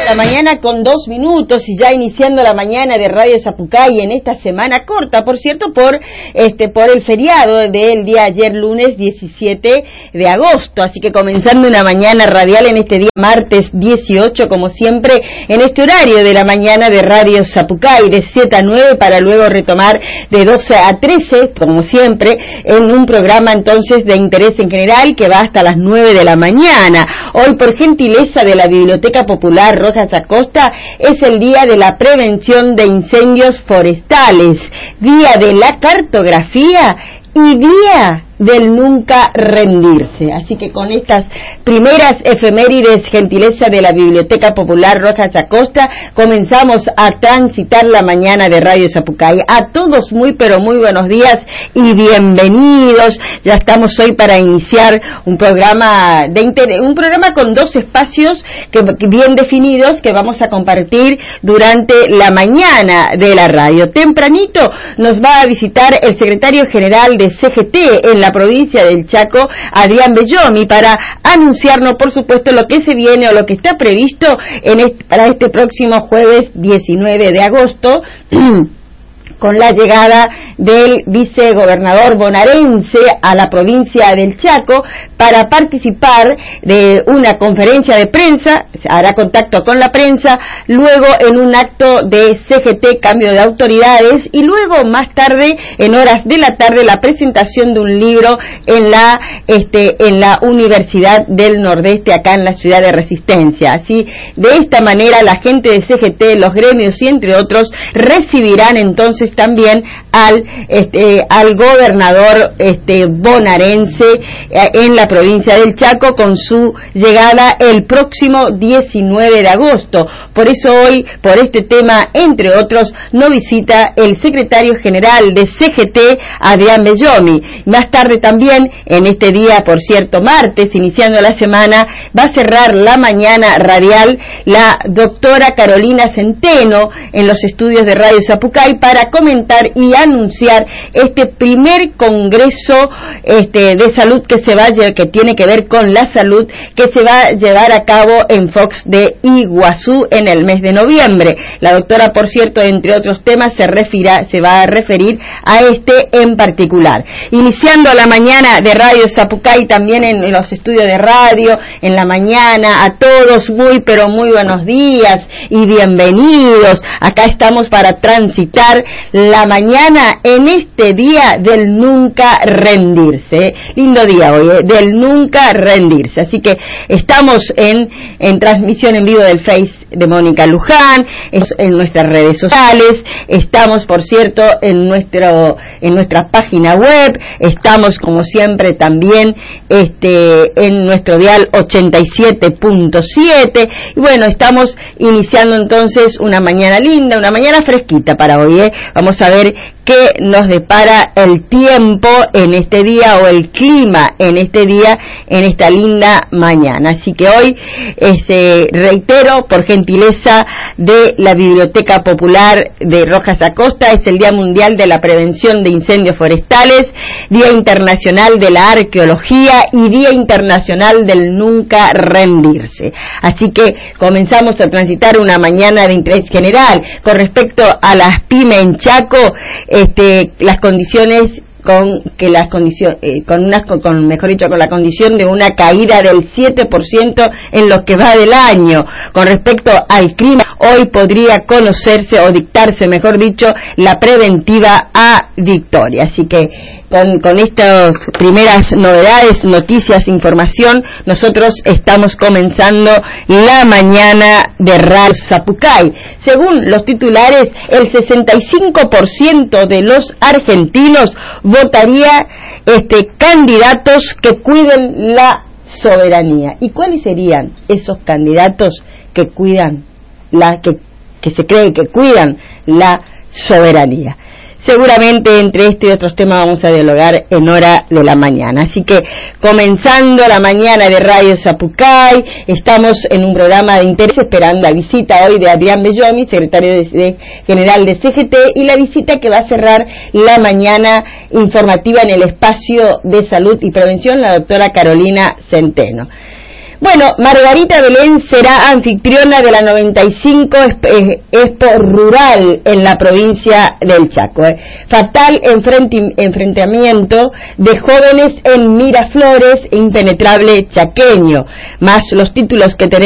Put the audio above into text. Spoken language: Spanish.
la mañana con 2 minutos y ya iniciando la mañana de Radio Zapucay en esta semana corta, por cierto, por el feriado del día ayer lunes 17 de agosto, así que comenzando una mañana radial en este día martes 18, como siempre, en este horario de la mañana de Radio Zapucay, de 7 a 9, para luego retomar de 12 a 13, como siempre, en un programa entonces de interés en general que va hasta las 9 de la mañana. Hoy, por gentileza de la Biblioteca Popular Rojas Acosta, es el día de la prevención de incendios forestales, día de la cartografía y día del nunca rendirse. Así que con estas primeras efemérides, gentileza de la Biblioteca Popular Rojas Acosta, comenzamos a transitar la mañana de Radio Zapucay. A todos muy pero muy buenos días y bienvenidos. Ya estamos hoy para iniciar un programa con 2 espacios bien definidos que vamos a compartir durante la mañana de la radio. Tempranito nos va a visitar el secretario general de CGT en la provincia del Chaco, Adrián Bellomi, para anunciarnos, por supuesto, lo que se viene o lo que está previsto para este próximo jueves 19 de agosto, con la llegada del vicegobernador bonaerense a la provincia del Chaco para participar de una conferencia de prensa, hará contacto con la prensa, luego en un acto de CGT, cambio de autoridades, y luego más tarde, en horas de la tarde, la presentación de un libro en la Universidad del Nordeste, acá en la ciudad de Resistencia. Así, de esta manera, la gente de CGT, los gremios y entre otros, recibirán entonces también al gobernador bonaerense en la provincia del Chaco, con su llegada el próximo 19 de agosto. Por eso hoy, por este tema, entre otros, nos visita el secretario general de CGT, Adrián Bellomi. Más tarde también, en este día, por cierto, martes, iniciando la semana, va a cerrar la mañana radial la doctora Carolina Centeno en los estudios de Radio Zapucay para comentar y anunciar este primer congreso de salud que tiene que ver con la salud, que se va a llevar a cabo en Fox de Iguazú en el mes de noviembre. La doctora, por cierto, entre otros temas, se va a referir a en particular. Iniciando la mañana de Radio Zapucay, también en los estudios de radio, en la mañana, a todos muy pero muy buenos días y bienvenidos. Acá estamos para transitar la mañana en este día del nunca rendirse. Lindo día hoy, del nunca rendirse. Así que estamos en transmisión en vivo del Face de Mónica Luján, en nuestras redes sociales, estamos, por cierto, en nuestra página web, estamos como siempre también en nuestro dial 87.7, y bueno, estamos iniciando entonces una mañana linda, una mañana fresquita para hoy, Vamos a ver qué nos depara el tiempo en este día, o el clima en este día, en esta linda mañana. Así que hoy, reitero, por gentileza de la Biblioteca Popular de Rojas Acosta, es el Día Mundial de la Prevención de Incendios Forestales, Día Internacional de la Arqueología y Día Internacional del Nunca Rendirse. Así que comenzamos a transitar una mañana de interés general. Con respecto a las pymes en Chaco, las condiciones con la condición de una caída del 7% en lo que va del año. Con respecto al clima, hoy podría conocerse o dictarse, mejor dicho, la preventiva a Victoria. Así que con estas primeras novedades, noticias, información, nosotros estamos comenzando la mañana de Radio Zapucay. Según los titulares, el 65% de los argentinos votaría candidatos que cuiden la soberanía. ¿Y cuáles serían esos candidatos que cuidan que se cree que cuidan la soberanía? Seguramente entre este y otros temas vamos a dialogar en hora de la mañana. Así que comenzando la mañana de Radio Zapucay, estamos en un programa de interés esperando la visita hoy de Adrián Bellomi, secretario general de CGT, y la visita que va a cerrar la mañana informativa en el espacio de salud y prevención, la doctora Carolina Centeno. Bueno, Margarita Belén será anfitriona de la 95 Expo Rural en la provincia del Chaco. Fatal enfrentamiento de jóvenes en Miraflores, impenetrable chaqueño. Más los títulos que tenemos